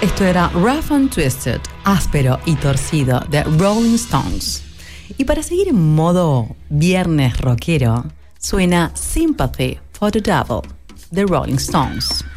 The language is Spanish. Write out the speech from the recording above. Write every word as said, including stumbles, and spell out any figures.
Esto era Rough and Twisted, áspero y torcido, de Rolling Stones. Y para seguir en modo viernes rockero, suena Sympathy for the Devil, de Rolling Stones.